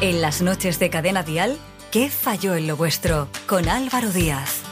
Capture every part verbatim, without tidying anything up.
En las noches de Cadena Dial, ¿qué falló en lo vuestro? Con Álvaro Díaz.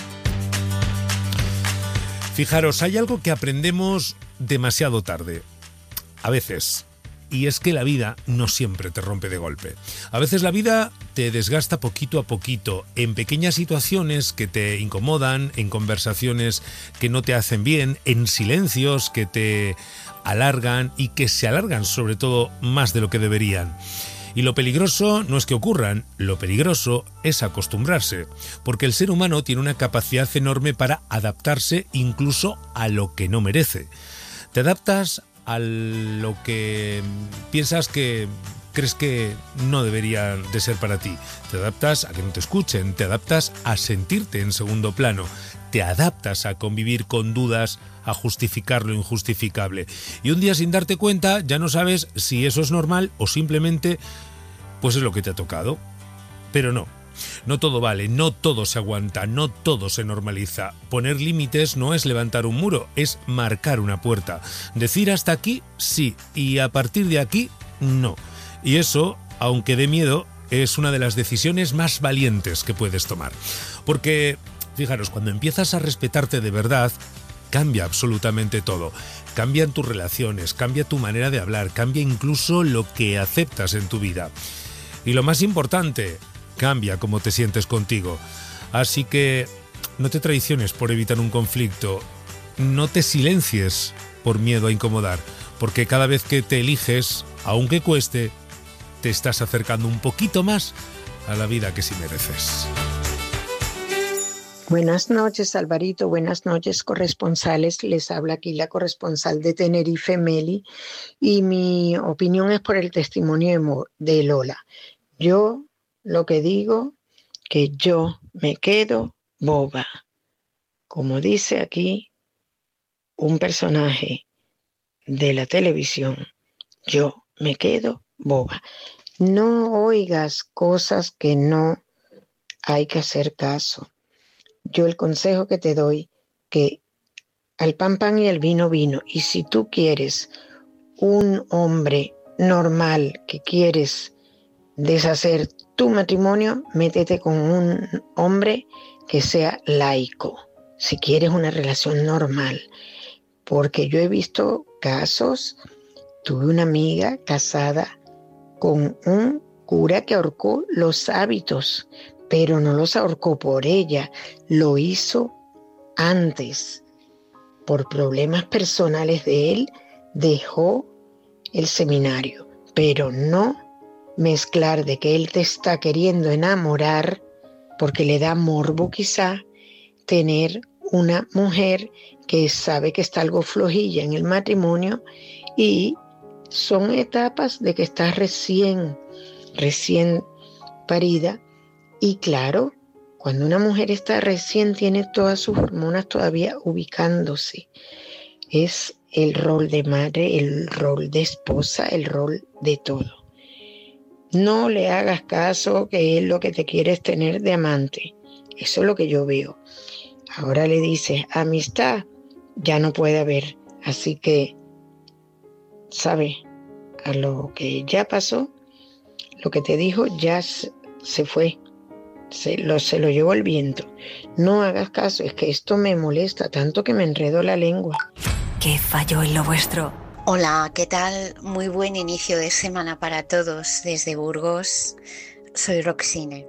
Fijaros, hay algo que aprendemos demasiado tarde. A veces. Y es que la vida no siempre te rompe de golpe. A veces la vida te desgasta poquito a poquito, en pequeñas situaciones que te incomodan, en conversaciones que no te hacen bien, en silencios que te alargan y que se alargan sobre todo más de lo que deberían. Y lo peligroso no es que ocurran, lo peligroso es acostumbrarse, porque el ser humano tiene una capacidad enorme para adaptarse incluso a lo que no merece. Te adaptas a lo que piensas que crees que no debería de ser para ti. Te adaptas a que no te escuchen, te adaptas a sentirte en segundo plano, te adaptas a convivir con dudas, a justificar lo injustificable. Y un día sin darte cuenta ya no sabes si eso es normal o simplemente pues es lo que te ha tocado. Pero no. No todo vale, no todo se aguanta, no todo se normaliza. Poner límites no es levantar un muro, es marcar una puerta. Decir hasta aquí, sí, y a partir de aquí, no. Y eso, aunque dé miedo, es una de las decisiones más valientes que puedes tomar. Porque, fijaros, cuando empiezas a respetarte de verdad, cambia absolutamente todo. Cambian tus relaciones, cambia tu manera de hablar, cambia incluso lo que aceptas en tu vida. Y lo más importante, cambia cómo te sientes contigo. Así que no te traiciones por evitar un conflicto. No te silencies por miedo a incomodar. Porque cada vez que te eliges, aunque cueste, te estás acercando un poquito más a la vida que sí mereces. Buenas noches, Alvarito. Buenas noches, corresponsales. Les habla aquí la corresponsal de Tenerife, Meli. Y mi opinión es por el testimonio de Lola. Yo lo que digo, que yo me quedo boba. Como dice aquí un personaje de la televisión, yo me quedo boba. No oigas cosas que no hay que hacer caso. Yo el consejo que te doy, que al pan pan y al vino vino. Y si tú quieres un hombre normal que quieres deshacer tu matrimonio, métete con un hombre que sea laico, si quieres una relación normal. Porque yo he visto casos, tuve una amiga casada con un cura que ahorcó los hábitos, pero no los ahorcó por ella, lo hizo antes. Por problemas personales de él, dejó el seminario, pero no mezclar de que él te está queriendo enamorar, porque le da morbo quizá tener una mujer que sabe que está algo flojilla en el matrimonio, y son etapas de que estás recién, recién parida. Y claro, cuando una mujer está recién, tiene todas sus hormonas todavía ubicándose. Es el rol de madre, el rol de esposa, el rol de todo. No le hagas caso que él lo que te quiere es tener de amante. Eso es lo que yo veo. Ahora le dices amistad, ya no puede haber. Así que, ¿sabes? A lo que ya pasó, lo que te dijo ya se fue. Se lo, se lo llevó el viento. No hagas caso, es que esto me molesta tanto que me enredo la lengua. ¿Qué falló en lo vuestro? Hola, ¿qué tal? Muy buen inicio de semana para todos desde Burgos. Soy Roxine.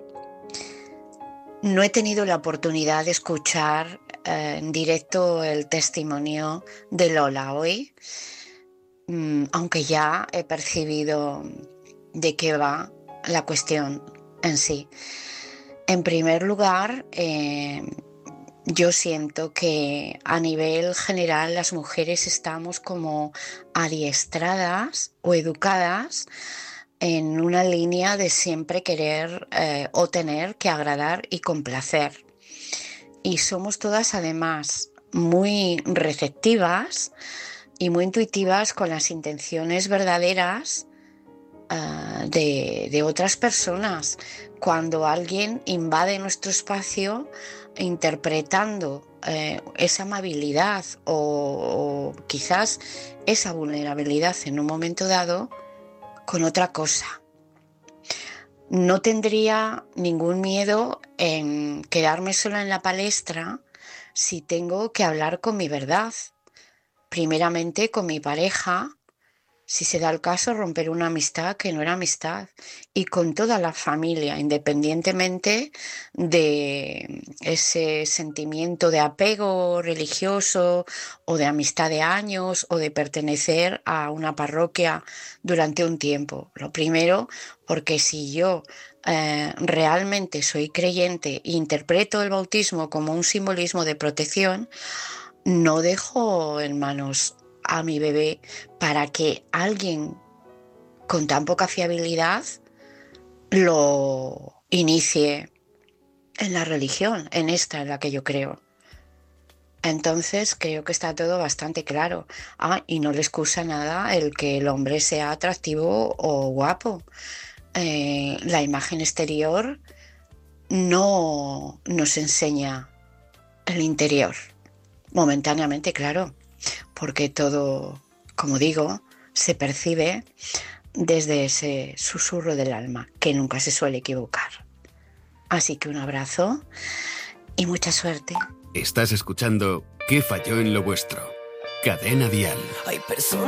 No he tenido la oportunidad de escuchar eh, en directo el testimonio de Lola hoy, mm, aunque ya he percibido de qué va la cuestión en sí. En primer lugar, eh, yo siento que a nivel general las mujeres estamos como adiestradas o educadas en una línea de siempre querer eh, o tener que agradar y complacer. Y somos todas además muy receptivas y muy intuitivas con las intenciones verdaderas uh, de, de otras personas. Cuando alguien invade nuestro espacio interpretando eh, esa amabilidad o, o quizás esa vulnerabilidad en un momento dado con otra cosa. no tendría ningún miedo en quedarme sola en la palestra si tengo que hablar con mi verdad. Primeramente con mi pareja, si se da el caso, romper una amistad que no era amistad, y con toda la familia, independientemente de ese sentimiento de apego religioso o de amistad de años o de pertenecer a una parroquia durante un tiempo. Lo primero, porque si yo eh, realmente soy creyente e interpreto el bautismo como un simbolismo de protección, no dejo en manos a mi bebé para que alguien con tan poca fiabilidad lo inicie en la religión, en esta en la que yo creo. Entonces creo que está todo bastante claro. Ah, y no le excusa nada el que el hombre sea atractivo o guapo. Eh, la imagen exterior no nos enseña el interior. Momentáneamente, claro, porque todo, como digo, se percibe desde ese susurro del alma, que nunca se suele equivocar. Así que un abrazo y mucha suerte. Estás escuchando ¿Qué falló en lo vuestro? Cadena Dial. Hay personas